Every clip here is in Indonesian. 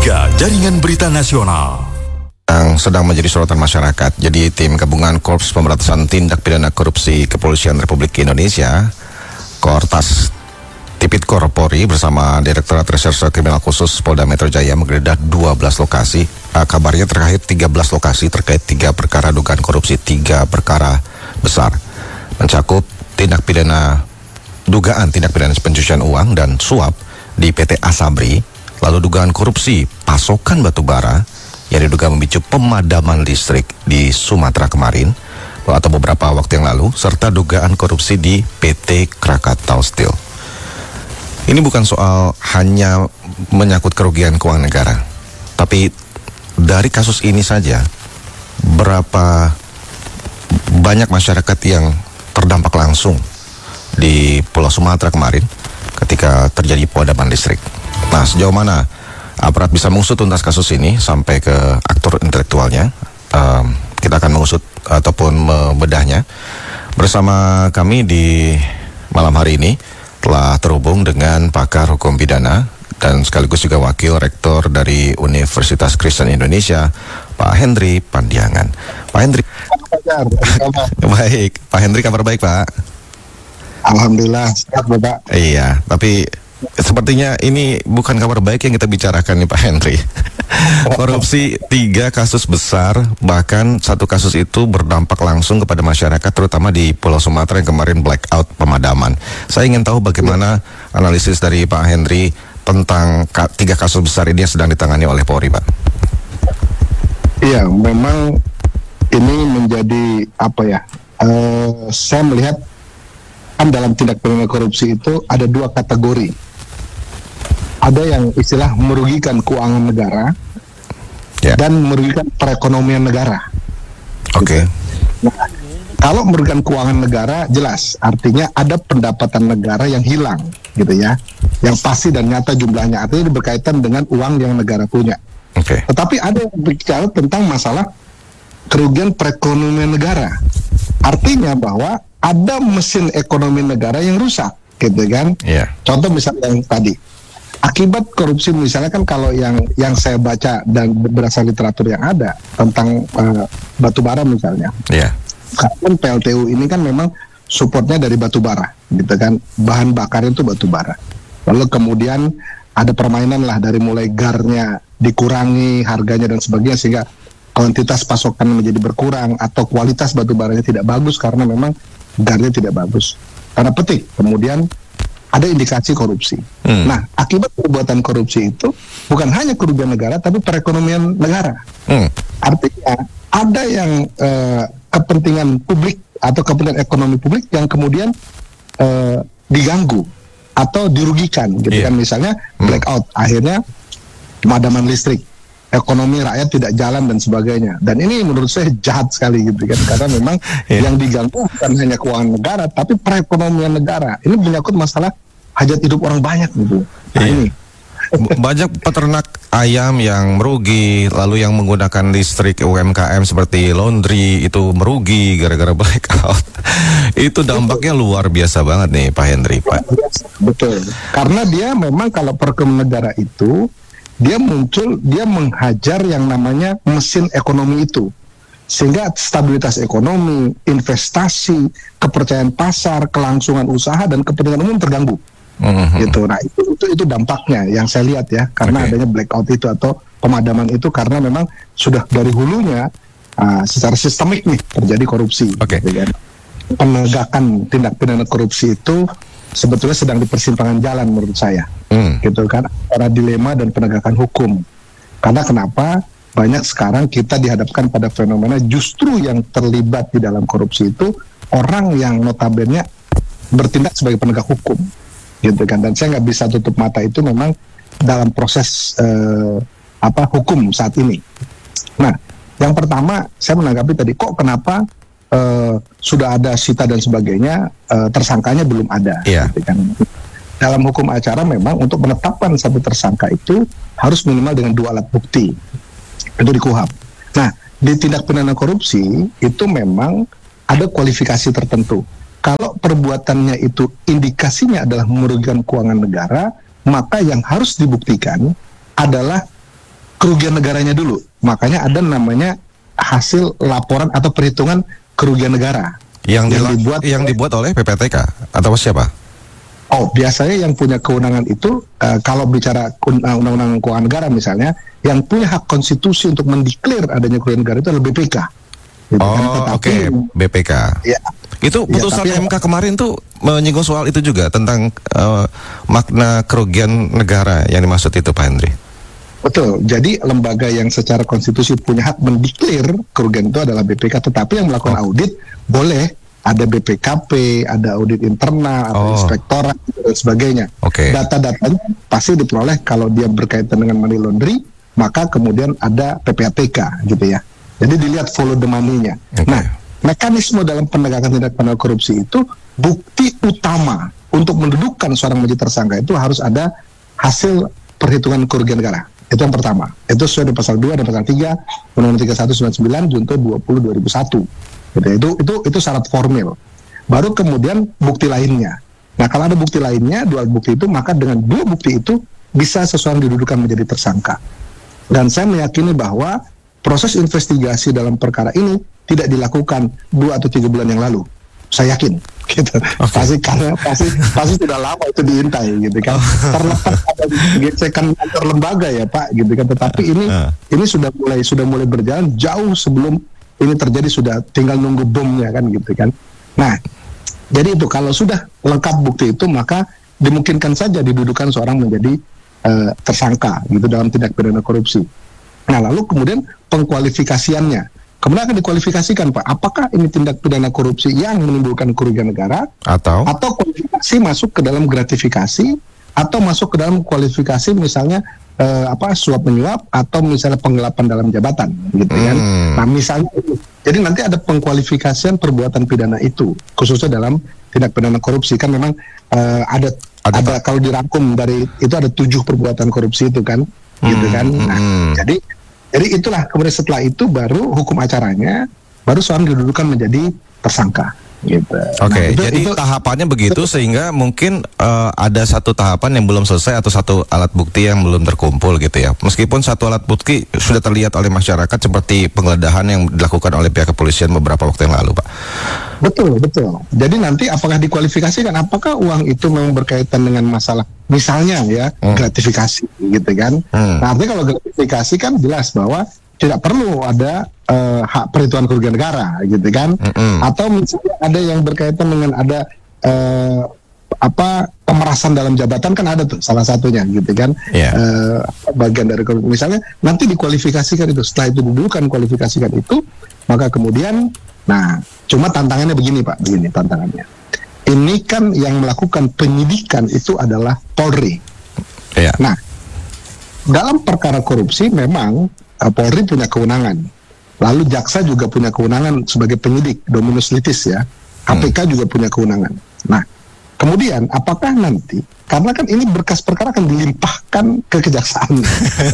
3 Jaringan Berita Nasional. Yang sedang menjadi sorotan masyarakat. Jadi tim gabungan Korps Pemberantasan Tindak Pidana Korupsi Kepolisian Republik Indonesia, Kortas Tipikor Polri bersama Direktorat Reserse Kriminal Khusus Polda Metro Jaya menggeledah 12 lokasi. Kabarnya terkait 13 lokasi terkait 3 perkara dugaan korupsi, 3 perkara besar. Mencakup dugaan tindak pidana pencucian uang dan suap di PT Asabri, lalu dugaan korupsi pasokan batubara yang diduga memicu pemadaman listrik di Sumatera kemarin atau beberapa waktu yang lalu, serta dugaan korupsi di PT Krakatau Steel. Ini bukan soal hanya menyangkut kerugian keuangan negara, tapi dari kasus ini saja berapa banyak masyarakat yang terdampak langsung di Pulau Sumatera kemarin ketika terjadi pemadaman listrik. Nah, sejauh mana aparat bisa mengusut tuntas kasus ini sampai ke aktor intelektualnya? Kita akan mengusut ataupun membedahnya. Bersama kami di malam hari ini telah terhubung dengan pakar hukum pidana dan sekaligus juga wakil rektor dari Universitas Kristen Indonesia, Pak Hendri Pandiangan. Pak Hendri. Baik, Pak Hendri, kabar baik, Pak? Alhamdulillah, sehat Bapak. Iya, tapi sepertinya ini bukan kabar baik yang kita bicarakan nih Pak Hendri. Korupsi 3 kasus besar, bahkan 1 kasus itu berdampak langsung kepada masyarakat, terutama di Pulau Sumatera yang kemarin blackout pemadaman. Saya ingin tahu bagaimana analisis dari Pak Hendri tentang 3 kasus besar ini yang sedang ditangani oleh Polri, Pak. Iya, memang ini menjadi saya melihat dalam tindak pidana korupsi itu ada 2 kategori. Ada yang istilah merugikan keuangan negara dan merugikan perekonomian negara. Oke. Nah, kalau merugikan keuangan negara jelas artinya ada pendapatan negara yang hilang, gitu ya, yang pasti dan nyata jumlahnya. Artinya berkaitan dengan uang yang negara punya. Oke. Tetapi ada yang bicara tentang masalah kerugian perekonomian negara. Artinya bahwa ada mesin ekonomi negara yang rusak, gitu kan? Yeah. Contoh misalnya yang tadi, akibat korupsi misalnya kan kalau yang saya baca dan berdasarkan literatur yang ada tentang batubara misalnya. Yeah. Karena PLTU ini kan memang supportnya dari batubara, gitu kan? Bahan bakar itu batubara. Lalu kemudian ada permainan lah dari mulai garnya dikurangi harganya dan sebagainya sehingga kuantitas pasokan menjadi berkurang atau kualitas batubaranya tidak bagus karena memang garnya tidak bagus, karena petik. Kemudian ada indikasi korupsi. Nah, akibat perbuatan korupsi itu bukan hanya kerugian negara, tapi perekonomian negara. Artinya ada yang kepentingan publik atau kepentingan ekonomi publik yang kemudian diganggu atau dirugikan, gitu kan? Misalnya blackout, akhirnya pemadaman listrik, ekonomi rakyat tidak jalan dan sebagainya. Dan ini menurut saya jahat sekali, gitu kan, karena memang yang diganggu bukan hanya keuangan negara tapi perekonomian negara. Ini menyangkut masalah hajat hidup orang banyak, gitu. Nah, ini banyak peternak ayam yang merugi, lalu yang menggunakan listrik UMKM seperti laundry itu merugi gara-gara blackout. Itu dampaknya luar biasa banget nih Pak Hendri, Pak. Betul. Karena dia memang kalau perekonomian negara itu dia menghajar yang namanya mesin ekonomi itu, sehingga stabilitas ekonomi, investasi, kepercayaan pasar, kelangsungan usaha dan kepentingan umum terganggu. Gitu. Nah itu dampaknya yang saya lihat ya, karena adanya blackout itu atau pemadaman itu, karena memang sudah dari hulunya secara sistemik nih terjadi korupsi. Gitu kan. Penegakan tindak pidana korupsi itu sebetulnya sedang di persimpangan jalan menurut saya, gitu kan, antara dilema dan penegakan hukum. Karena kenapa banyak sekarang kita dihadapkan pada fenomena justru yang terlibat di dalam korupsi itu orang yang notabene bertindak sebagai penegak hukum, gitu kan. Dan saya nggak bisa tutup mata, itu memang dalam proses hukum saat ini. Nah, yang pertama saya menanggapi tadi, kok kenapa sudah ada sita dan sebagainya, tersangkanya belum ada. Gitu kan. Dalam hukum acara memang untuk menetapkan satu tersangka itu harus minimal dengan 2 alat bukti. Itu di KUHP. Nah, di tindak pidana korupsi itu memang ada kualifikasi tertentu. Kalau perbuatannya itu indikasinya adalah merugikan keuangan negara, maka yang harus dibuktikan adalah kerugian negaranya dulu. Makanya ada namanya hasil laporan atau perhitungan kerugian negara yang dibuat oleh PPTK atau siapa? Oh, biasanya yang punya kewenangan itu kalau bicara undang-undang keuangan negara misalnya, yang punya hak konstitusi untuk mendeklar adanya kerugian negara itu adalah BPK. Gitu kan. Oke, BPK. Ya, Itu putusan MK kemarin tuh menyinggung soal itu juga tentang makna kerugian negara yang dimaksud itu, Pak Henry. betul. Jadi lembaga yang secara konstitusi punya hak mendeklar kerugian itu adalah BPK. Tetapi yang melakukan audit boleh ada BPKP, ada audit internal, atau inspektorat dan sebagainya. Data-datanya pasti diperoleh kalau dia berkaitan dengan money laundry, maka kemudian ada PPATK gitu ya. Jadi dilihat follow the money-nya. Nah, mekanisme dalam penegakan tindak pidana korupsi itu bukti utama untuk mendudukkan seorang menjadi tersangka itu harus ada hasil perhitungan kerugian negara. Itu yang pertama. Itu sesuai dengan pasal 2 dan pasal 3 Undang-Undang 3199 Junto 20 2001. Itu syarat formil. Baru kemudian bukti lainnya. Nah, kalau ada bukti lainnya, dua bukti itu, maka dengan dua bukti itu bisa seseorang didudukan menjadi tersangka. Dan saya meyakini bahwa proses investigasi dalam perkara ini tidak dilakukan 2 atau 3 bulan yang lalu. Saya yakin, gitu. Pasti sudah lama itu diintai, gitu kan. Terlepas ada gesekan antar lembaga ya Pak, gitu kan. Tetapi ini sudah mulai berjalan jauh sebelum ini terjadi, sudah tinggal nunggu bomnya kan, gitu kan. Nah, jadi itu kalau sudah lengkap bukti itu, maka dimungkinkan saja didudukan seorang menjadi tersangka gitu dalam tindak pidana korupsi. Nah, lalu kemudian pengkualifikasiannya, kemudian akan dikualifikasikan Pak, apakah ini tindak pidana korupsi yang menimbulkan kerugian negara atau kualifikasi masuk ke dalam gratifikasi, atau masuk ke dalam kualifikasi misalnya suap menyuap, atau misalnya penggelapan dalam jabatan gitu kan. Nah, misalnya jadi nanti ada pengkualifikasian perbuatan pidana itu khususnya dalam tindak pidana korupsi kan. Memang ada kalau dirangkum dari itu ada 7 perbuatan korupsi itu kan, gitu kan. Nah, jadi itulah kemudian setelah itu baru hukum acaranya, baru seorang didudukan menjadi tersangka. Gitu. Oke, jadi tahapannya begitu sehingga mungkin ada satu tahapan yang belum selesai atau satu alat bukti yang belum terkumpul gitu ya. Meskipun satu alat bukti sudah terlihat oleh masyarakat seperti penggeledahan yang dilakukan oleh pihak kepolisian beberapa waktu yang lalu, Pak. Betul. Jadi nanti apakah dikualifikasikan apakah uang itu memang berkaitan dengan masalah misalnya ya gratifikasi gitu kan. Nah, artinya kalau gratifikasi kan jelas bahwa tidak perlu ada hak perhitungan kerugian negara gitu kan. Atau misalnya ada yang berkaitan dengan ada pemerasan dalam jabatan kan ada tuh salah satunya gitu kan. Bagian dari misalnya nanti dikualifikasikan itu, setelah itu didudukan kualifikasikan itu, maka kemudian cuma tantangannya begini Pak, tantangannya. Ini kan yang melakukan penyidikan itu adalah Polri. Nah, dalam perkara korupsi memang Polri punya kewenangan, lalu jaksa juga punya kewenangan sebagai penyidik, dominus litis ya, KPK juga punya kewenangan. Nah, kemudian apakah nanti, karena kan ini berkas perkara akan dilimpahkan ke kejaksaan.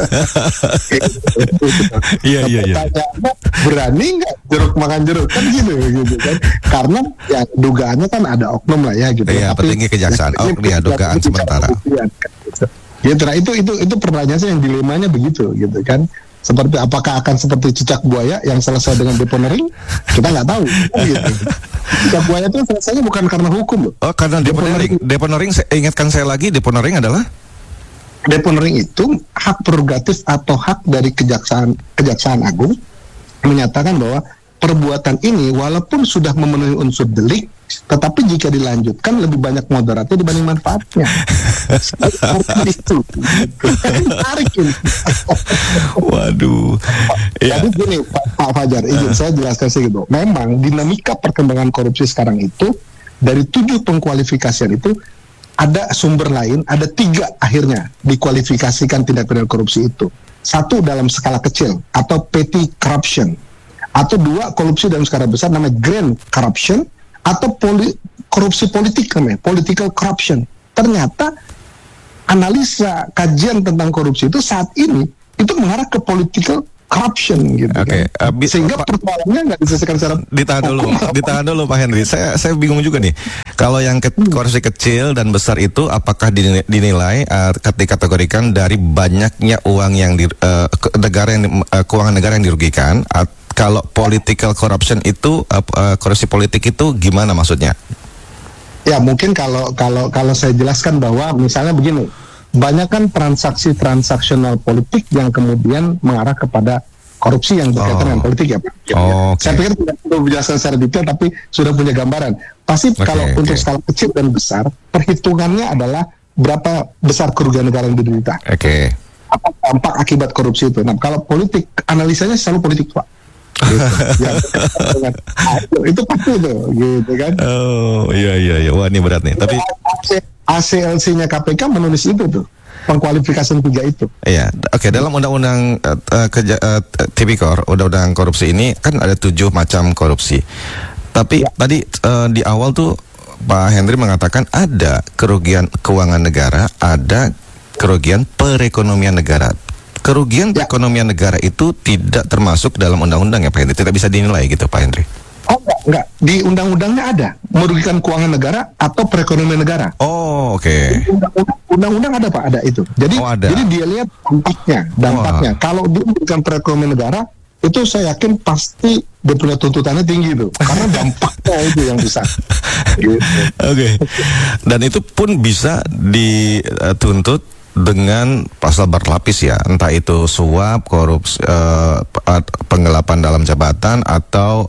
Iya. Berani nggak jeruk makan jeruk kan gitu kan? Karena ya dugaannya kan ada oknum lah ya gitu. Iya, petinggi kejaksaan. Dugaan sementara. Gitu, nah itu pertanyaan saya, yang dilemanya begitu gitu kan. Seperti apakah akan seperti cicak buaya yang selesai dengan deponering? Kita nggak tahu. Gitu. Cicak buaya itu selesainya bukan karena hukum loh. Oh, karena deponering. Deponering, ingatkan saya lagi, deponering adalah? Deponering itu hak prerogatif atau hak dari Kejaksaan Agung menyatakan bahwa perbuatan ini walaupun sudah memenuhi unsur delik, tetapi jika dilanjutkan lebih banyak mudaratnya dibanding manfaatnya. Itu menarik ini. Waduh. Jadi gini Pak Fajar, izin saya jelaskan sedikit. Memang dinamika perkembangan korupsi sekarang itu dari 7 pengkualifikasian itu ada sumber lain, ada 3 akhirnya dikualifikasikan tindak pidana korupsi itu. 1 dalam skala kecil atau petty corruption, atau 2 korupsi dalam skala besar namanya grand corruption, atau korupsi politik namanya political corruption. Ternyata analisa kajian tentang korupsi itu saat ini itu mengarah ke political corruption gitu kan. Sehingga persoalannya nggak diselesaikan secara ditahan dulu Pak Henry. Saya bingung juga nih. Kalau yang korupsi kecil dan besar itu apakah dinilai dikategorikan dari banyaknya uang yang keuangan negara yang dirugikan? Kalau political corruption itu korupsi politik itu gimana maksudnya? Ya mungkin kalau saya jelaskan bahwa misalnya begini, banyak kan transaksi transaksional politik yang kemudian mengarah kepada korupsi yang berkaitan dengan politik ya Pak. Okay. Saya pikir tidak perlu menjelaskan secara detail, tapi sudah punya gambaran. Pasti kalau untuk skala kecil dan besar, perhitungannya adalah berapa besar kerugian negara yang diderita. Oke. Apa dampak akibat korupsi itu. Nah kalau politik, analisanya selalu politik Pak. Gitu. Ya, itu pasti itu, gitu kan. Oh iya. Wah ini berat nih. Tapi ACLC-nya KPK menulis itu tuh. Pengkualifikasi 3 itu. Iya, oke. Dalam undang-undang tipikor, undang-undang korupsi ini kan ada 7 macam korupsi. Tapi tadi di awal tuh Pak Henry mengatakan ada kerugian keuangan negara, ada kerugian perekonomian negara. Kerugian perekonomian negara itu tidak termasuk dalam undang-undang ya Pak Henry, tidak bisa dinilai gitu Pak Henry. Oh enggak. Di undang-undangnya ada merugikan keuangan negara atau perekonomian negara. Oh oke. Undang-undang ada Pak, ada itu. Jadi ada. Jadi dia lihat dampaknya. Kalau dia merugikan perekonomian negara, itu saya yakin pasti dia punya tuntutannya tinggi itu, karena dampaknya itu yang besar. Gitu. Oke. Dan itu pun bisa dituntut dengan pasal berlapis ya, entah itu suap, korupsi, penggelapan dalam jabatan atau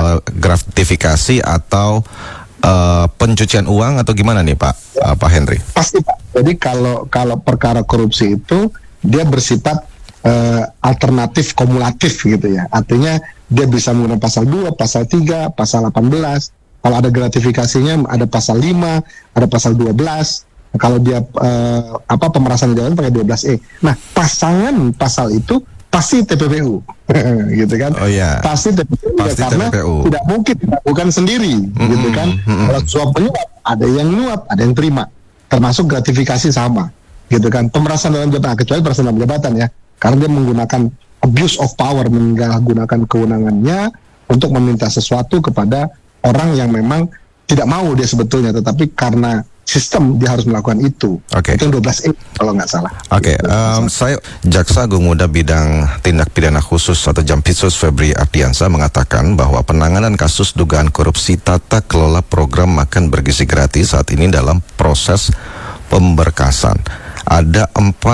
gratifikasi atau pencucian uang atau gimana nih Pak Pak Henry? Pasti Pak. Jadi kalau perkara korupsi itu dia bersifat alternatif kumulatif gitu ya. Artinya dia bisa menggunakan pasal 2, pasal 3, pasal 18. Kalau ada gratifikasinya ada pasal 5, ada pasal 12. Kalau dia pemerasan jabatan pakai 12E. Nah, pasangan pasal itu pasti TPPU, gitu kan? Oh iya. Pasti TPPU ya, karena TPPU. Tidak mungkin bukan sendiri, gitu kan? Kalau suap menyuap, ada yang nyuap, ada yang terima, termasuk gratifikasi sama, gitu kan? Pemerasan dalam jabatan, kecuali pemerasan dalam jabatan ya, karena dia menggunakan abuse of power, menggunakan kewenangannya untuk meminta sesuatu kepada orang yang memang tidak mau dia sebetulnya, tetapi karena sistem dia harus melakukan itu. Itu 12E kalau nggak salah. Saya Jaksa Agung Muda Bidang Tindak Pidana Khusus atau Jampitsus Febri Ardiansa mengatakan bahwa penanganan kasus dugaan korupsi tata kelola program makan bergizi gratis saat ini dalam proses pemberkasan. Ada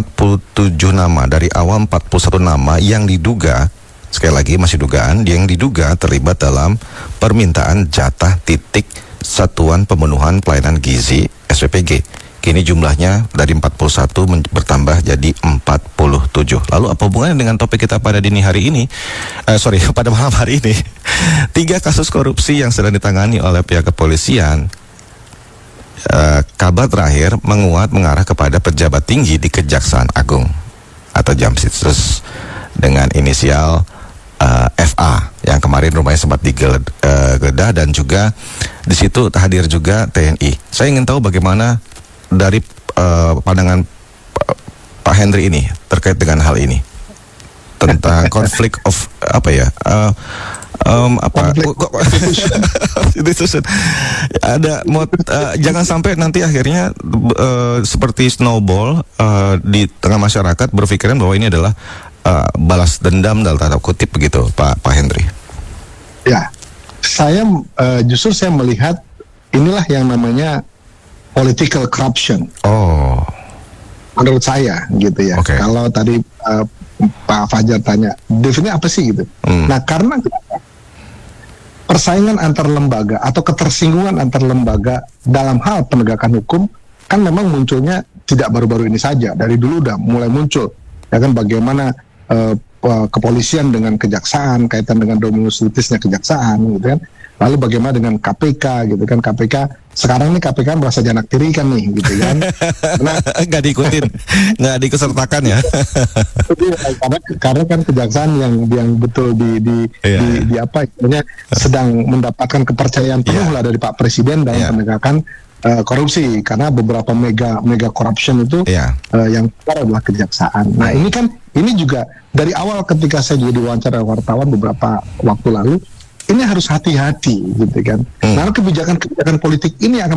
47 nama dari awal 41 nama yang diduga, sekali lagi masih dugaan, yang diduga terlibat dalam permintaan jatah titik Satuan Pemenuhan Pelayanan Gizi SPPG. Kini jumlahnya dari 41 bertambah jadi 47. Lalu apa hubungannya dengan topik kita pada dini hari ini? Pada malam hari ini. 3 kasus korupsi yang sedang ditangani oleh pihak kepolisian. Kabar terakhir mengarah kepada pejabat tinggi di Kejaksaan Agung atau Jampitsus dengan inisial FA yang kemarin rumahnya sempat digeledah dan juga di situ hadir juga TNI. Saya ingin tahu bagaimana dari pandangan Pak Henry ini terkait dengan hal ini tentang konflik of jangan sampai nanti akhirnya seperti snowball di tengah masyarakat berpikiran bahwa ini adalah balas dendam dalam tanda kutip begitu Pak Henry. Ya, saya justru saya melihat inilah yang namanya political corruption. Menurut saya gitu ya. Kalau tadi Pak Fajar tanya definisinya apa sih gitu. Nah karena persaingan antar lembaga atau ketersinggungan antar lembaga dalam hal penegakan hukum kan memang munculnya tidak baru-baru ini saja, dari dulu udah mulai muncul ya kan, bagaimana kepolisian dengan kejaksaan, kaitan dengan dominus litisnya kejaksaan gitu kan. Lalu bagaimana dengan KPK gitu kan, KPK sekarang nih KPK merasa janak tiri kan nih gitu kan. Nggak diikutin, nggak diikutsertakan ya. karena kan kejaksaan yang betul di apa istilahnya sedang mendapatkan kepercayaan penuh lah dari Pak Presiden dalam penegakan korupsi, karena beberapa mega corruption itu yang besar adalah kejaksaan. Nah ini juga dari awal ketika saya jadi wawancara wartawan beberapa waktu lalu, ini harus hati-hati gitu kan. Karena kebijakan politik ini akan